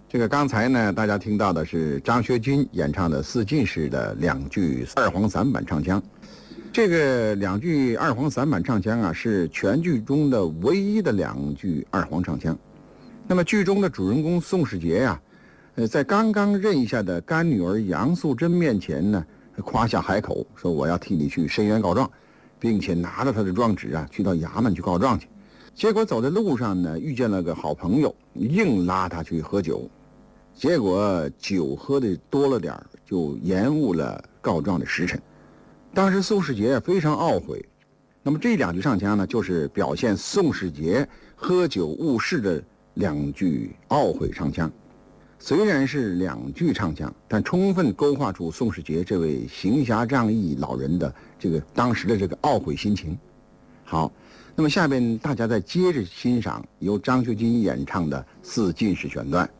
这个刚才呢，大家听到的是张学军演唱的四进士的2句二黄散板唱腔。这个2句二黄散板唱腔啊，是全剧中的唯一的2句二黄唱腔。那么剧中的主人公宋世杰呀，在刚刚认下的干女儿杨素贞面前呢，夸下海口，说我要替你去申冤告状，并且拿着他的状纸啊，去到衙门去告状去。结果走在路上呢，遇见了个好朋友，硬拉他去喝酒。结果酒喝的多了点，就延误了告状的时辰。当时宋世杰非常懊悔。那么这2句唱腔呢，就是表现宋世杰喝酒误事的2句懊悔唱腔。虽然是2句唱腔，但充分勾画出宋世杰这位行侠仗义老人的当时的这个懊悔心情。好，那么下边大家再接着欣赏由张学军演唱的四进士选段。